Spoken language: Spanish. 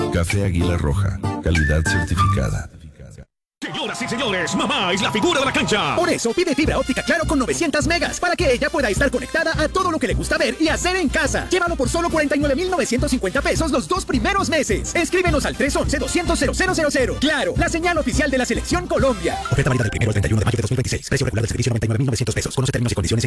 Café Águila Roja, calidad certificada. Señoras y señores, mamá es la figura de la cancha. Por eso pide fibra óptica Claro con 900 megas para que ella pueda estar conectada a todo lo que le gusta ver y hacer en casa. Llévalo por solo 49,950 pesos los 2 primeros meses. Escríbenos al 311-200-0000. Claro, la señal oficial de la Selección Colombia. Oferta válida del 1 al 31 de mayo de 2026. Precio regular del servicio 99,900 pesos. Conoce términos y condiciones en